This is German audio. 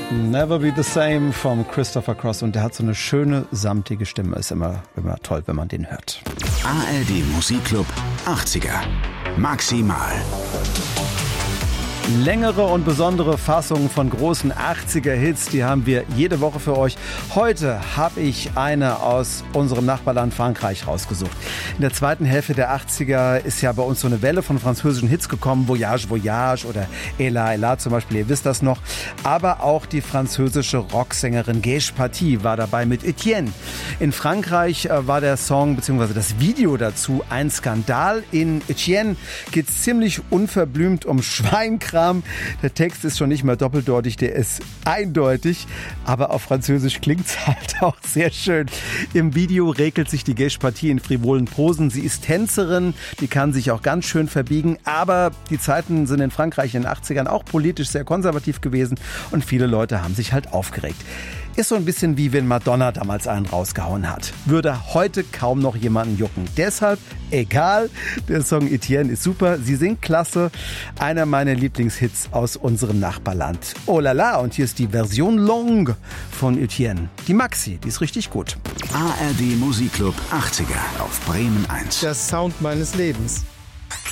Never Be the Same vom Christopher Cross. Und der hat so eine schöne, samtige Stimme. Ist immer toll, wenn man den hört. ARD Musikclub 80er. Maximal. Längere und besondere Fassungen von großen 80er-Hits, die haben wir jede Woche für euch. Heute habe ich eine aus unserem Nachbarland Frankreich rausgesucht. In der zweiten Hälfte der 80er ist ja bei uns so eine Welle von französischen Hits gekommen. Voyage, Voyage oder Ella, Ella zum Beispiel, ihr wisst das noch. Aber auch die französische Rocksängerin Gage Paty war dabei mit Etienne. In Frankreich war der Song bzw. das Video dazu ein Skandal. In Etienne geht es ziemlich unverblümt um Schweinkram. Der Text ist schon nicht mehr doppeldeutig, der ist eindeutig, aber auf Französisch klingt's halt auch sehr schön. Im Video regelt sich die Gage Paty in frivolen Posen. Sie ist Tänzerin, die kann sich auch ganz schön verbiegen, aber die Zeiten sind in Frankreich in den 80ern auch politisch sehr konservativ gewesen und viele Leute haben sich halt aufgeregt. Ist so ein bisschen wie wenn Madonna damals einen rausgehauen hat. Würde heute kaum noch jemanden jucken. Deshalb egal, der Song Etienne ist super, sie singt klasse. Einer meiner Lieblingshits aus unserem Nachbarland. Oh la la, und hier ist die Version Longue von Etienne. Die Maxi, die ist richtig gut. ARD Musikclub 80er auf Bremen 1. Der Sound meines Lebens.